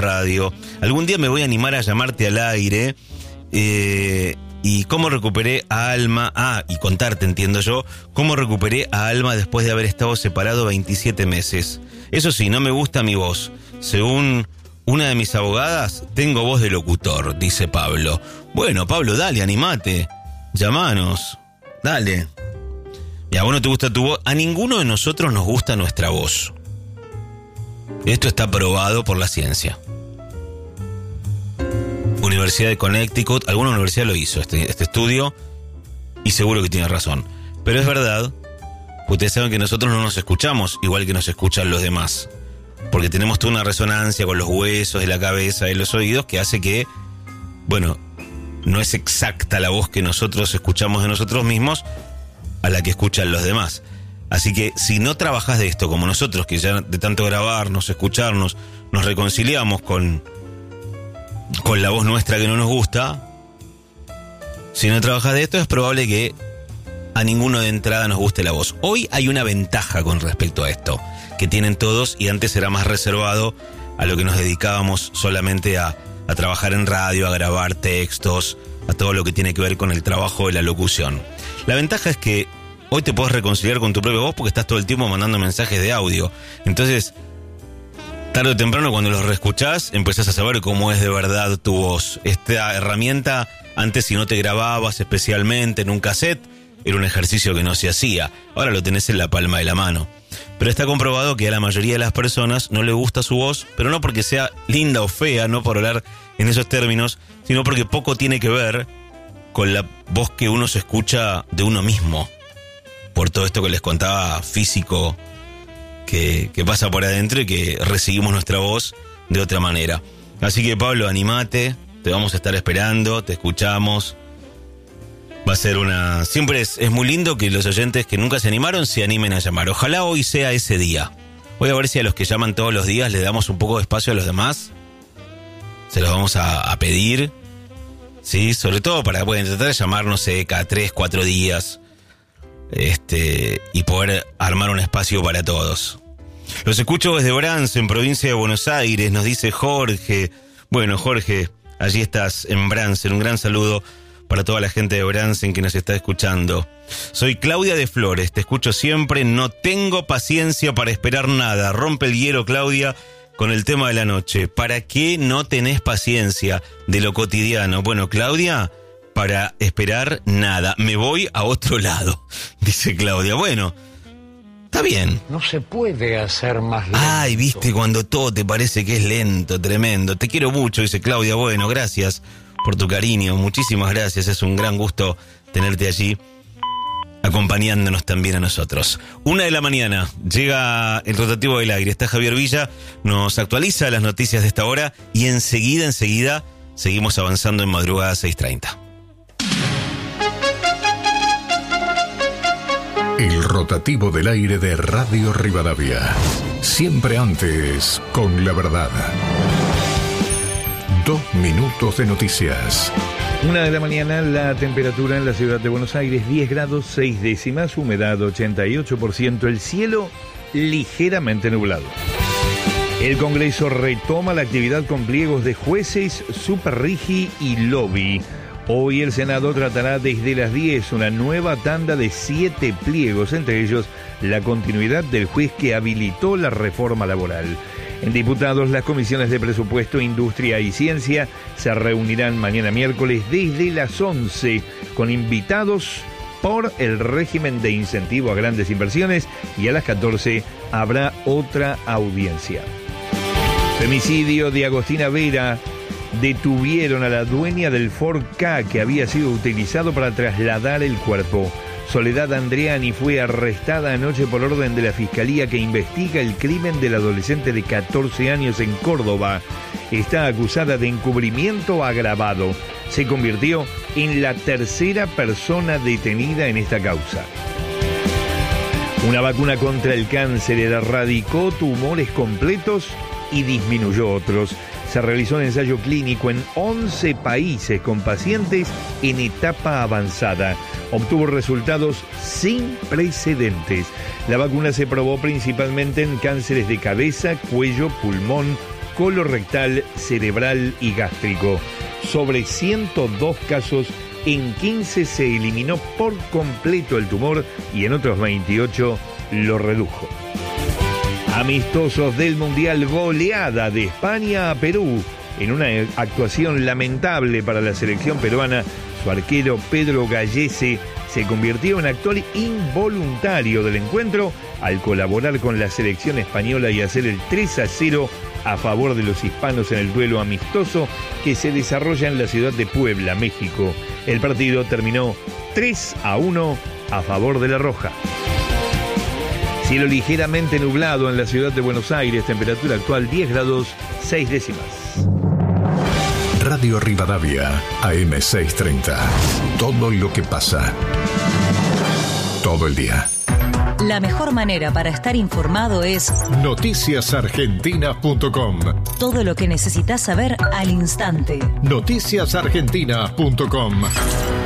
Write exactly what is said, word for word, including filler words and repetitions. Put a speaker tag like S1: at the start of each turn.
S1: radio. Algún día me voy a animar a llamarte al aire. Eh, y cómo recuperé a Alma. Ah, y contarte, entiendo yo, cómo recuperé a Alma después de haber estado separado veintisiete meses. Eso sí, no me gusta mi voz. Según una de mis abogadas, tengo voz de locutor, dice Pablo. Bueno, Pablo, dale, animate. Llamanos. Dale. Y a vos no te gusta tu voz. A ninguno de nosotros nos gusta nuestra voz. Esto está probado por la ciencia. Universidad de Connecticut, alguna universidad lo hizo, este, este estudio, y seguro que tiene razón. Pero es verdad, ustedes saben que nosotros no nos escuchamos igual que nos escuchan los demás. Porque tenemos toda una resonancia con los huesos de la cabeza y los oídos que hace que, bueno, no es exacta la voz que nosotros escuchamos de nosotros mismos a la que escuchan los demás. Así que si no trabajás de esto como nosotros, que ya de tanto grabarnos, escucharnos, nos reconciliamos con, con la voz nuestra que no nos gusta, si no trabajas de esto es probable que a ninguno de entrada nos guste la voz. Hoy hay una ventaja con respecto a esto, que tienen todos, y antes era más reservado a lo que nos dedicábamos solamente a, a trabajar en radio, a grabar textos, a todo lo que tiene que ver con el trabajo de la locución. La ventaja es que hoy te puedes reconciliar con tu propia voz porque estás todo el tiempo mandando mensajes de audio. Entonces, tarde o temprano cuando los reescuchás, empezás a saber cómo es de verdad tu voz. Esta herramienta, antes si no te grababas especialmente en un cassette, era un ejercicio que no se hacía. Ahora lo tenés en la palma de la mano. Pero está comprobado que a la mayoría de las personas no le gusta su voz, pero no porque sea linda o fea, no por hablar en esos términos, sino porque poco tiene que ver con la voz que uno se escucha de uno mismo. Por todo esto que les contaba físico que, que pasa por adentro y que recibimos nuestra voz de otra manera. Así que Pablo, animate, te vamos a estar esperando, te escuchamos. Va a ser una... Siempre es, es muy lindo que los oyentes que nunca se animaron se animen a llamar. Ojalá hoy sea ese día. Voy a ver si a los que llaman todos los días les damos un poco de espacio a los demás. Se los vamos a, a pedir. Sí, sobre todo para poder tratar de llamar, no sé, cada tres, cuatro días. Este, y poder armar un espacio para todos. Los escucho desde Brance, en provincia de Buenos Aires, nos dice Jorge. Bueno, Jorge, allí estás en Brance. Un gran saludo para toda la gente de Brance que nos está escuchando. Soy Claudia de Flores, te escucho siempre, no tengo paciencia para esperar nada. Rompe el hielo, Claudia, con el tema de la noche. ¿Para qué no tenés paciencia de lo cotidiano? Bueno, Claudia, para esperar nada. Me voy a otro lado, dice Claudia. Bueno, está bien.
S2: No se puede hacer más lento.
S1: Ay, viste, cuando todo te parece que es lento, tremendo. Te quiero mucho, dice Claudia. Bueno, gracias por tu cariño, muchísimas gracias. Es un gran gusto tenerte allí, acompañándonos también a nosotros. Una de la mañana, llega el rotativo del aire. Está Javier Villa, nos actualiza las noticias de esta hora y enseguida, enseguida, seguimos avanzando en Madrugada seis treinta.
S3: El rotativo del aire de Radio Rivadavia. Siempre antes, con la verdad. Dos minutos de noticias.
S4: Una de la mañana, la temperatura en la ciudad de Buenos Aires, diez grados seis décimas, humedad ochenta y ocho por ciento, el cielo ligeramente nublado. El Congreso retoma la actividad con pliegos de jueces, superrigi y lobby. Hoy el Senado tratará desde las diez una nueva tanda de siete pliegos, entre ellos la continuidad del juez que habilitó la reforma laboral. En diputados, las comisiones de Presupuesto, Industria y Ciencia se reunirán mañana miércoles desde las once con invitados por el régimen de incentivo a grandes inversiones y a las catorce habrá otra audiencia. Femicidio de Agostina Vera. Detuvieron a la dueña del Ford Ka que había sido utilizado para trasladar el cuerpo. Soledad Andreani fue arrestada anoche por orden de la Fiscalía que investiga el crimen del adolescente de catorce años en Córdoba. Está acusada de encubrimiento agravado. Se convirtió en la tercera persona detenida en esta causa. Una vacuna contra el cáncer erradicó tumores completos y disminuyó otros. Se realizó un ensayo clínico en once países con pacientes en etapa avanzada. Obtuvo resultados sin precedentes. La vacuna se probó principalmente en cánceres de cabeza, cuello, pulmón, colorectal, cerebral y gástrico. Sobre ciento dos casos, en quince se eliminó por completo el tumor y en otros veintiocho lo redujo. Amistosos del Mundial, goleada de España a Perú. En una actuación lamentable para la selección peruana, su arquero Pedro Gallese se convirtió en actor involuntario del encuentro al colaborar con la selección española y hacer el tres a cero a favor de los hispanos en el duelo amistoso que se desarrolla en la ciudad de Puebla, México. El partido terminó tres a uno a favor de la Roja. Cielo ligeramente nublado en la ciudad de Buenos Aires, temperatura actual diez grados seis décimas.
S3: Radio Rivadavia, A M seiscientos treinta. Todo lo que pasa. Todo el día.
S5: La mejor manera para estar informado es
S3: noticias argentinas punto com.
S5: Todo lo que necesitas saber al instante.
S3: noticias argentinas punto com.